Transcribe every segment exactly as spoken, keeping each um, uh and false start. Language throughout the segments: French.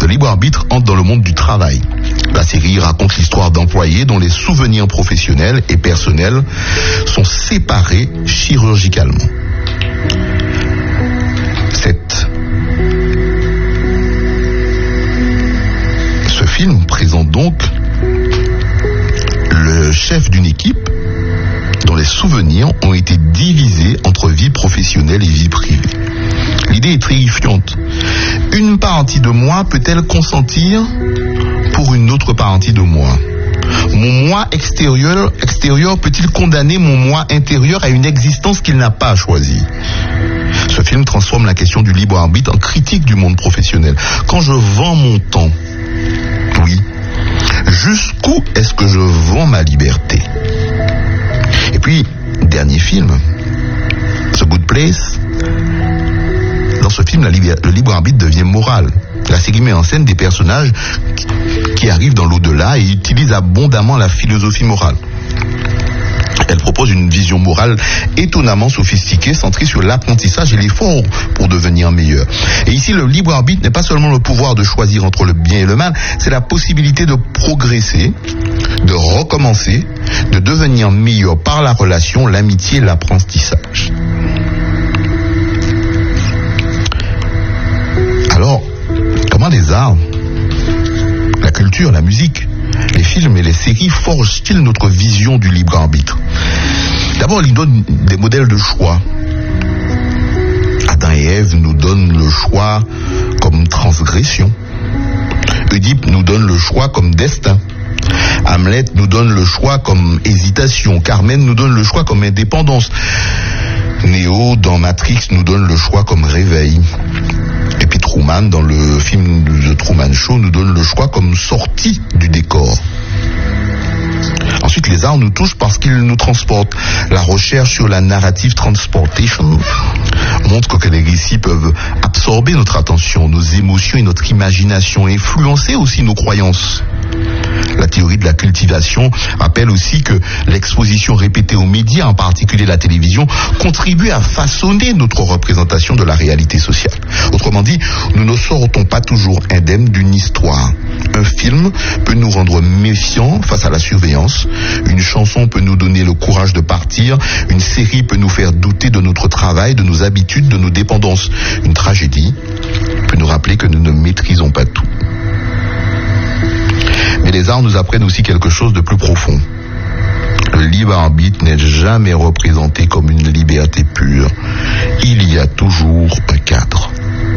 le libre arbitre entre dans le monde du travail. La série raconte l'histoire d'employés dont les souvenirs professionnels et personnels sont séparés chirurgicalement. Cette... Ce film présente donc le chef d'une équipe dont les souvenirs ont été divisés entre vie professionnelle et vie privée. L'idée est terrifiante. Une partie de moi peut-elle consentir pour une autre partie de moi? Mon moi extérieur, extérieur peut-il condamner mon moi intérieur à une existence qu'il n'a pas choisie? Ce film transforme la question du libre arbitre en critique du monde professionnel. Quand je vends mon temps, oui, jusqu'où est-ce que je vends ma liberté? Et puis, dernier film, The Good Place. Dans ce film, la li- le libre arbitre devient moral. La série met en scène des personnages qui, qui arrivent dans l'au-delà et utilisent abondamment la philosophie morale. Elle propose une vision morale étonnamment sophistiquée, centrée sur l'apprentissage et l'effort pour devenir meilleur. Et ici, le libre arbitre n'est pas seulement le pouvoir de choisir entre le bien et le mal, c'est la possibilité de progresser, de recommencer, de devenir meilleur par la relation, l'amitié et l'apprentissage. Alors, comment les arts, la culture, la musique, les films et les séries forgent-ils notre vision du libre arbitre? D'abord, ils donnent des modèles de choix. Adam et Ève nous donnent le choix comme transgression. Oedipe nous donne le choix comme destin. Hamlet nous donne le choix comme hésitation. Carmen nous donne le choix comme indépendance. Neo, dans Matrix, nous donne le choix comme réveil. Et puis Truman, dans le film The Truman Show, nous donne le choix comme sortie du décor. Ensuite, les arts nous touchent parce qu'ils nous transportent. La recherche sur la narrative transportation montre que les récits peuvent absorber notre attention, nos émotions et notre imagination, et influencer aussi nos croyances. La théorie de la cultivation rappelle aussi que l'exposition répétée aux médias, en particulier la télévision, contribue à façonner notre représentation de la réalité sociale. Autrement dit, nous ne sortons pas toujours indemnes d'une histoire. Un film peut nous rendre méfiants face à la surveillance, une chanson peut nous donner le courage de partir, une série peut nous faire douter de notre travail, de nos habitudes, de nos dépendances. Une tragédie peut nous rappeler que nous ne maîtrisons pas tout. Mais les arts nous apprennent aussi quelque chose de plus profond. Le libre arbitre n'est jamais représenté comme une liberté pure. Il y a toujours un cadre.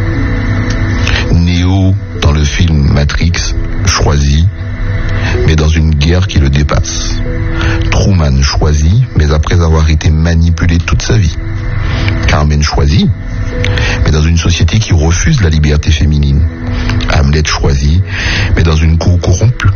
Neo, dans le film Matrix, choisit, mais dans une guerre qui le dépasse. Truman choisit, mais après avoir été manipulé toute sa vie. Carmen choisit, mais dans une société qui refuse la liberté féminine. Hamlet choisit, mais dans une cour corrompue.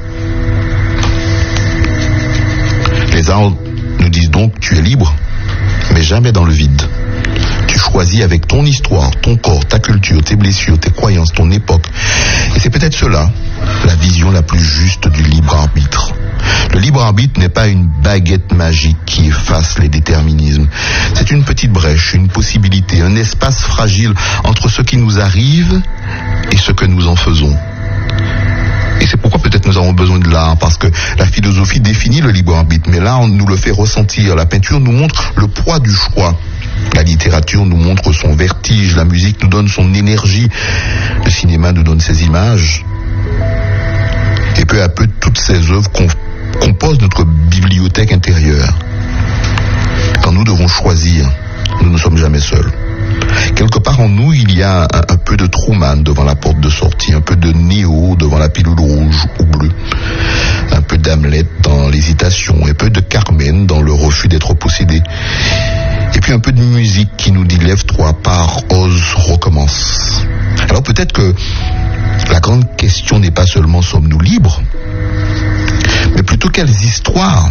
Les arts nous disent donc, tu es libre, mais jamais dans le vide. Tu choisis avec ton histoire, ton corps, ta culture, tes blessures, tes croyances, ton époque. Et c'est peut-être cela, la vision la plus juste du libre arbitre. Le libre arbitre n'est pas une baguette magique qui efface les déterminismes. C'est une petite brèche, une possibilité, un espace fragile entre ce qui nous arrive et ce que nous en faisons. Et c'est pourquoi peut-être nous avons besoin de l'art, parce que la philosophie définit le libre arbitre, mais l'art nous le fait ressentir. La peinture nous montre le poids du choix. La littérature nous montre son vertige, la musique nous donne son énergie, le cinéma nous donne ses images. Et peu à peu, toutes ces œuvres composent notre bibliothèque intérieure. Quand nous devons choisir, nous ne sommes jamais seuls. Quelque part en nous, il y a un, un peu de Truman devant la porte de sortie, un peu de Neo devant la pilule rouge ou bleue, un peu d'Hamlet dans l'hésitation, et peu de Carmen dans le refus d'être possédé. Et puis un peu de musique qui nous dit lève-toi, pars, ose, recommence. Alors peut-être que la grande question n'est pas seulement sommes-nous libres, mais plutôt quelles histoires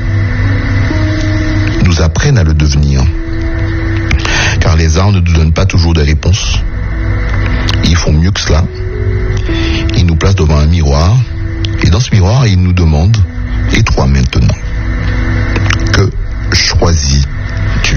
nous apprennent à le devenir. Car les arts ne nous donnent pas toujours des réponses. Ils font mieux que cela. Ils nous placent devant un miroir, et dans ce miroir, ils nous demandent, et toi maintenant, que choisis-tu?